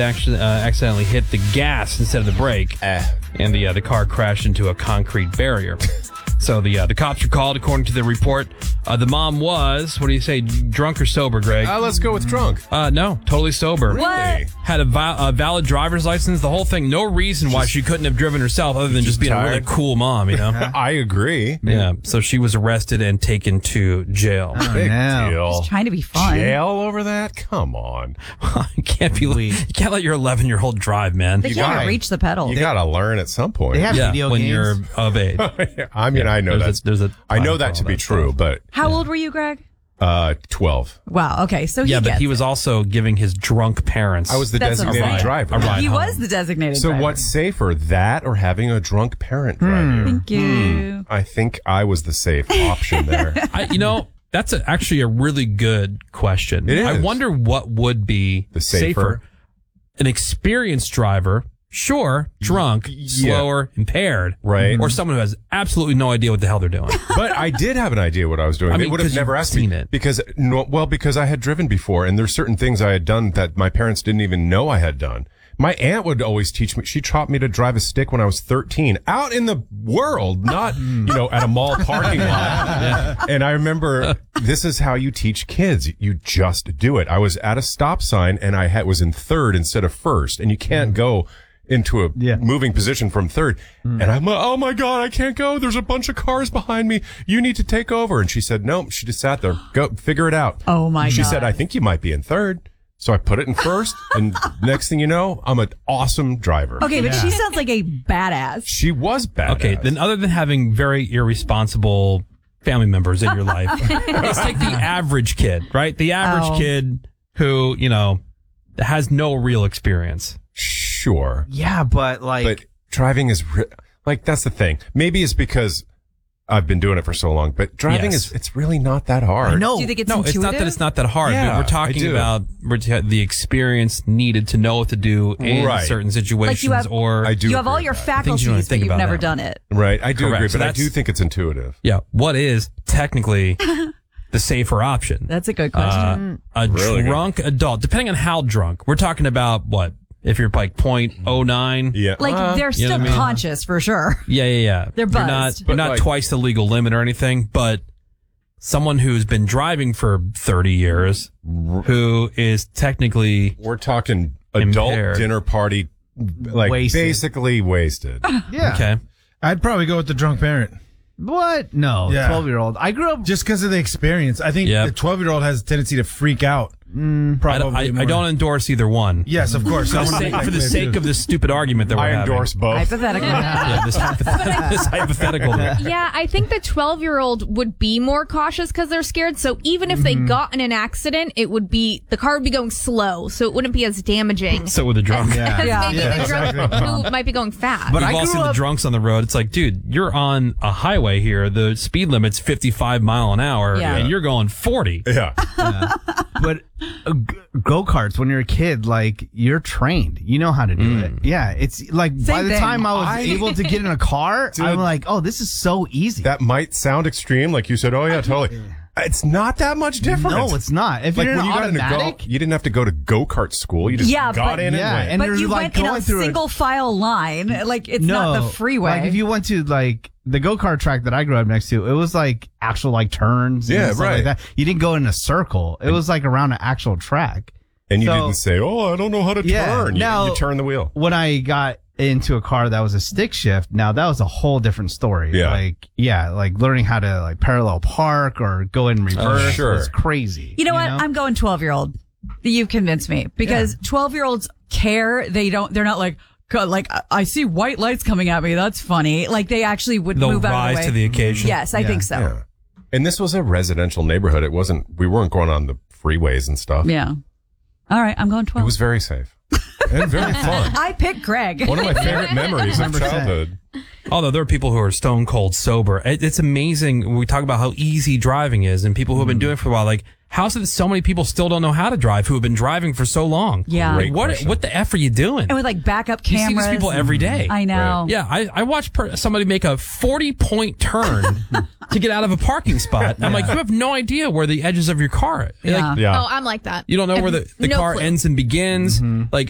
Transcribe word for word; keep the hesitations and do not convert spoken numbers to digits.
actually uh, accidentally hit the gas instead of the brake, Eh. and the uh, the car crashed into a concrete barrier. So the uh, the cops were called, according to the report. Uh, the mom was, what do you say, drunk or sober, Greg? Uh, let's go with drunk. Uh, no, totally sober. Really? Had a, val- a valid driver's license, the whole thing. No reason why she couldn't have driven herself other than just being tired. a really cool mom, you know? I agree. Yeah, so she was arrested and taken to jail. Big no. deal. Just trying to be fun. Jail over that? Come on. you can't be, you can't let your eleven-year-old drive, man. They You can't gotta- even reach the pedal. You got to learn at some point. They have Yeah, video when games. you're of age. I mean, Yeah, I know there's a- that's, there's a I know time that for to all be that true, stuff. but How old were you, Greg? uh, twelve. Wow. Okay. So he Yeah, but gets he was it. also giving his drunk parents. I was the That's what I'm designated saying. driver. A ride He home. was the designated So driver. what's safer, that or having a drunk parent drive you? Thank you. I think I was the safe option there. I, you know, that's a, actually a really good question. It is. I wonder what would be The safer. An experienced driver, sure, drunk, yeah. slower, impaired, Right. or someone who has absolutely no idea what the hell they're doing. But I did have an idea what I was doing. I They mean, would have 'cause never you've asked seen me it. because no, well, because I had driven before, and there's certain things I had done that my parents didn't even know I had done. My aunt would always teach me. She taught me to drive a stick when I was thirteen, out in the world, not you know at a mall parking lot. And I remember this is how you teach kids. You just do it. I was at a stop sign and I had was in third instead of first, and you can't go into a Yeah. moving position from third. And I'm like, oh my God, I can't go. There's a bunch of cars behind me. You need to take over. And she said, no, she just sat there. Go figure it out. Oh, my She God. said, I think you might be in third. So I put it in first. And next thing you know, I'm an awesome driver. Okay, but she sounds like a badass. She was bad. Okay, then other than having very irresponsible family members in your life, let's take the average kid, right? The average Oh. kid who, you know, has no real experience. Sure. Yeah, but like, But driving is re- like, that's the thing. Maybe it's because I've been doing it for so long, but driving Yes. is, it's really not that hard. I know. Do you think it's No, intuitive? it's not that it's not that hard. Yeah, but we're I talking do. about we're t- the experience needed to know what to do in Right. certain situations, have- or I do. You have all agree your with that. Things you don't faculties, but think you've about never now. done it. Right. I do Correct. agree, So but I that's- do think it's intuitive. yeah, what is technically the safer option? That's a good question. Uh, a Really good. drunk adult, depending on how drunk. We're talking about what? If you're like point oh nine. Yeah. like, Uh, they're you know still what I mean? conscious for sure. Yeah, yeah, yeah. They're You're not, buzzed. you're But not like- twice the legal limit or anything, but someone who's been driving for thirty years, who is technically We're talking adult Impaired. dinner party, like Wasted. basically wasted. yeah. okay. I'd probably go with the drunk parent. What? No, Yeah. twelve year old. I grew up. Just because of the experience. I think Yep. the twelve-year-old has a tendency to freak out. I don't, Probably I, I more. don't endorse either one. Yes, of course. For the sake, for the sake of this stupid argument that we're I having. endorse both. Hypothetically. Yeah, this, hypothet- this hypothetical. Yeah, I think the twelve-year-old would be more cautious because they're scared. So even if they got in an accident, it would be the car would be going slow, so it wouldn't be as damaging So with the drunk. Yeah. as Yeah. maybe Yeah, the drunk exactly. who might be going fast. But We've I all grew seen the up- drunks on the road. It's like, dude, you're on a highway here. The speed limit's fifty-five mile an hour, Yeah. and you're going forty. Yeah. But uh, go karts when you're a kid, like you're trained, you know how to do Mm. it. Yeah, it's like by Same the thing. time I was I- able to get in a car, Dude. I'm like, oh, this is so easy. That might sound extreme, like you said. Oh yeah, totally. It's not that much different. no, it's not. If like you're in when an you got into go, automatic, you didn't have to go to go kart school. You just Yeah, got but- in yeah, and went. and But you're you like went in going a through single file line. Like, it's no, not the freeway. Like if you went to like the go kart track that I grew up next to, it was like actual like turns. and Yeah, stuff right. Like that. You didn't go in a circle. It was like around an actual track. And you So- didn't say, "Oh, I don't know how to Yeah, turn." You, now- you turn the wheel. When I got into a car that was a stick shift, now that was a whole different story. Yeah. Like, yeah, like learning how to like parallel park or go in reverse sure. was crazy. You know what? I'm going twelve year old. You've convinced me because twelve year olds care. They don't, they're not like, "God, like, I- I see white lights coming at me. That's funny. Like they actually would They'll move out of rise the way. to the occasion. Yes, I Yeah. think so. Yeah. And this was a residential neighborhood. It wasn't. We weren't going on the freeways and stuff. Yeah. All right. I'm going It twelve. was very safe and very fun. I picked Greg. One of my favorite memories of one hundred percent. childhood. Although there are people who are stone cold sober. It, it's amazing when we talk about how easy driving is and people who have been doing it for a while. Like, how is it that so many people still don't know how to drive who have been driving for so long? Yeah. Great What question. what the F are you doing? And with like backup You see cameras. these people every day. I know. Yeah, I, I watched per- somebody make a forty point turn to get out of a parking spot. I'm like, you have no idea where the edges of your car are. Yeah. Like, Yeah. Oh, I'm like that. you don't know I where have the, the no car clue. ends and begins. Like,